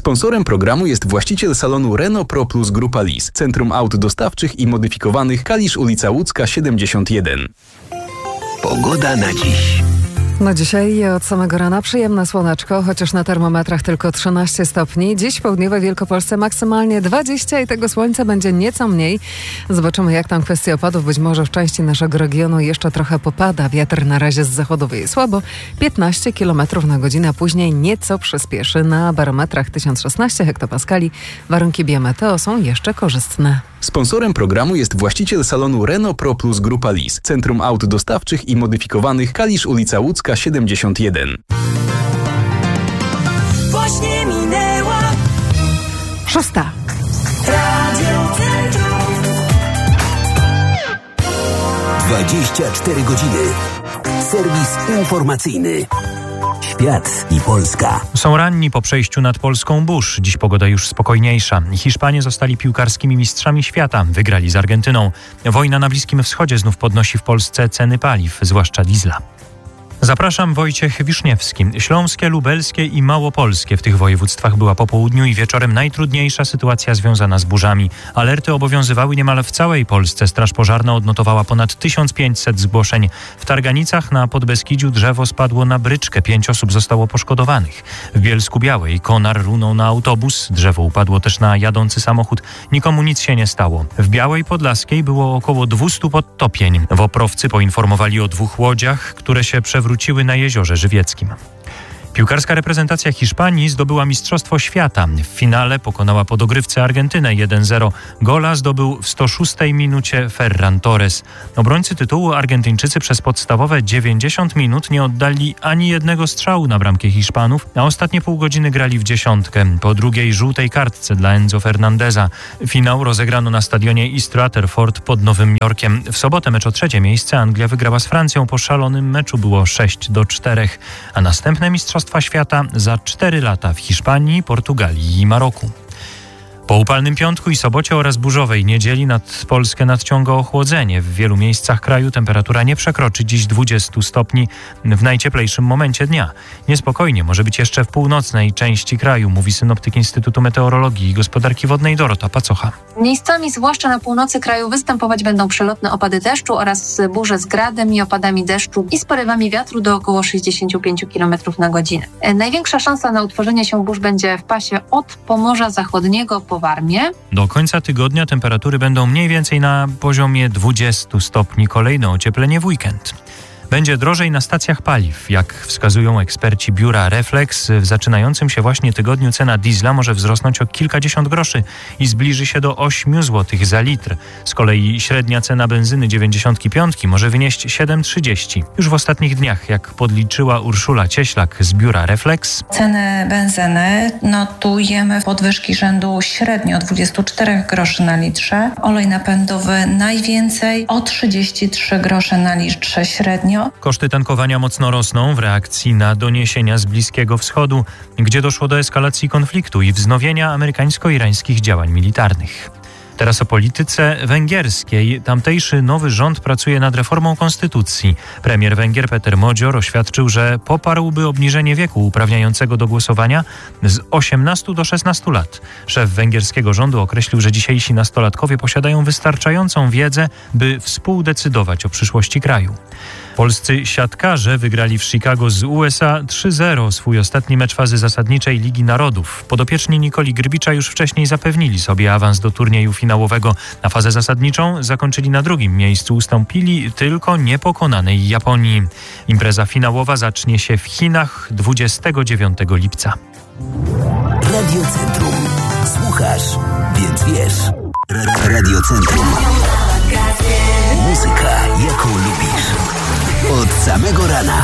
Sponsorem programu jest właściciel salonu Renault Pro Plus Grupa Lis, Centrum Aut Dostawczych i Modyfikowanych, Kalisz, ulica Łódzka 71. Pogoda na dziś. No dzisiaj od samego rana przyjemne słoneczko, chociaż na termometrach tylko 13 stopni. Dziś w południowej Wielkopolsce maksymalnie 20 i tego słońca będzie nieco mniej. Zobaczymy, jak tam kwestia opadów. Być może w części naszego regionu jeszcze trochę popada. Wiatr na razie z zachodu wieje słabo. 15 km na godzinę, a później nieco przyspieszy. Na barometrach 1016 hektopaskali. Warunki biometeo są jeszcze korzystne. Sponsorem programu jest właściciel salonu Renault Pro Plus Grupa Lis, Centrum Aut Dostawczych i Modyfikowanych, Kalisz, ulica Łódzka 71. Właśnie minęła 6. Radio Centrum. 24 godziny. Serwis informacyjny. Świat i Polska. Są ranni po przejściu nad polską burz. Dziś pogoda już spokojniejsza. Hiszpanie zostali piłkarskimi mistrzami świata. Wygrali z Argentyną. Wojna na Bliskim Wschodzie znów podnosi w Polsce ceny paliw, zwłaszcza diesla. Zapraszam, Wojciech Wiszniewski. Śląskie, lubelskie i małopolskie. W tych województwach była po południu i wieczorem najtrudniejsza sytuacja związana z burzami. Alerty obowiązywały niemal w całej Polsce. Straż Pożarna odnotowała ponad 1500 zgłoszeń. W Targanicach na Podbeskidziu drzewo spadło na bryczkę. 5 osób zostało poszkodowanych. W Bielsku-Białej konar runął na autobus. Drzewo upadło też na jadący samochód. Nikomu nic się nie stało. W Białej Podlaskiej było około 200 podtopień. Woprowcy poinformowali o 2 łodziach, które się przewróciły na Jeziorze Żywieckim. Piłkarska reprezentacja Hiszpanii zdobyła Mistrzostwo Świata. W finale pokonała po dogrywce Argentynę 1-0. Gola zdobył w 106 minucie Ferran Torres. Obrońcy tytułu Argentyńczycy przez podstawowe 90 minut nie oddali ani jednego strzału na bramkę Hiszpanów, a ostatnie pół godziny grali w dziesiątkę. Po drugiej żółtej kartce dla Enzo Fernandeza. Finał rozegrano na stadionie East Rutherford pod Nowym Jorkiem. W sobotę mecz o 3. miejsce Anglia wygrała z Francją. Po szalonym meczu było 6-4, a następne Mistrzostwa Świata za 4 lata w Hiszpanii, Portugalii i Maroku. Po upalnym piątku i sobocie oraz burzowej niedzieli nad Polskę nadciąga ochłodzenie. W wielu miejscach kraju temperatura nie przekroczy dziś 20 stopni w najcieplejszym momencie dnia. Niespokojnie może być jeszcze w północnej części kraju, mówi synoptyk Instytutu Meteorologii i Gospodarki Wodnej Dorota Pacocha. Miejscami, zwłaszcza na północy kraju, występować będą przelotne opady deszczu oraz burze z gradem i opadami deszczu i z porywami wiatru do około 65 km na godzinę. Największa szansa na utworzenie się burz będzie w pasie od Pomorza Zachodniego po Warmię. Do końca tygodnia temperatury będą mniej więcej na poziomie 20 stopni. Kolejne ocieplenie w weekend. Będzie drożej na stacjach paliw. Jak wskazują eksperci biura Reflex, w zaczynającym się właśnie tygodniu cena diesla może wzrosnąć o kilkadziesiąt groszy i zbliży się do 8 zł za litr. Z kolei średnia cena benzyny 95 może wynieść 7,30. Już w ostatnich dniach, jak podliczyła Urszula Cieślak z biura Reflex, ceny benzyny notujemy podwyżki rzędu średnio 24 groszy na litrze. Olej napędowy najwięcej o 33 grosze na litrze średnio. Koszty tankowania mocno rosną w reakcji na doniesienia z Bliskiego Wschodu, gdzie doszło do eskalacji konfliktu i wznowienia amerykańsko-irańskich działań militarnych. Teraz o polityce węgierskiej. Tamtejszy nowy rząd pracuje nad reformą konstytucji. Premier Węgier Peter Modzior oświadczył, że poparłby obniżenie wieku uprawniającego do głosowania z 18 do 16 lat. Szef węgierskiego rządu określił, że dzisiejsi nastolatkowie posiadają wystarczającą wiedzę, by współdecydować o przyszłości kraju. Polscy siatkarze wygrali w Chicago z USA 3-0 swój ostatni mecz fazy zasadniczej Ligi Narodów. Podopieczni Nikoli Grbicza już wcześniej zapewnili sobie awans do turnieju finałowego. Na fazę zasadniczą zakończyli na 2. miejscu. Ustąpili tylko niepokonanej Japonii. Impreza finałowa zacznie się w Chinach 29 lipca. Radio Centrum. Słuchasz, więc wiesz. Radio Centrum. Muzyka, jaką lubisz. Od samego rana.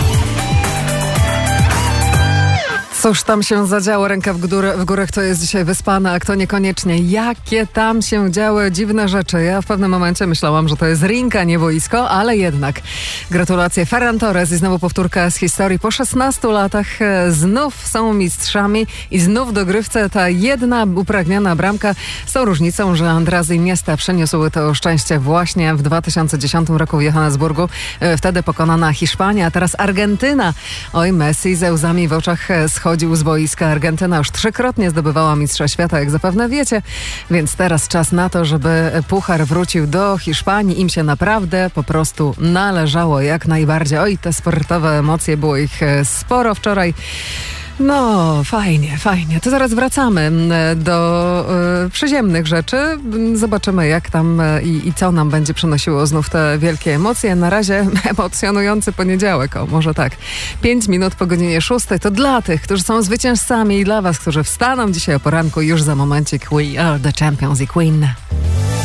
Cóż tam się zadziało, ręka w górę, kto jest dzisiaj wyspany, a kto niekoniecznie. Jakie tam się działy dziwne rzeczy. Ja w pewnym momencie myślałam, że to jest ring, a nie boisko, ale jednak. Gratulacje Ferran Torres i znowu powtórka z historii. Po 16 latach znów są mistrzami i znów do grywce ta jedna upragniona bramka. Z tą różnicą, że András Iniesta przeniósł to szczęście właśnie w 2010 roku w Johannesburgu. Wtedy pokonana Hiszpania, a teraz Argentyna. Oj, Messi ze łzami w oczach schodzi schodził z boiska. Argentyna już 3-krotnie zdobywała mistrza świata, jak zapewne wiecie, więc teraz czas na to, żeby puchar wrócił do Hiszpanii. Im się naprawdę po prostu należało jak najbardziej. Oj, te sportowe emocje, było ich sporo wczoraj. No, fajnie. To zaraz wracamy do przyziemnych rzeczy. Zobaczymy, jak tam i co nam będzie przynosiło znów te wielkie emocje. Na razie emocjonujący poniedziałek, może tak. 5 minut po godzinie 6 to dla tych, którzy są zwycięzcami i dla was, którzy wstaną dzisiaj o poranku już za momencik. We are the champions i Queen.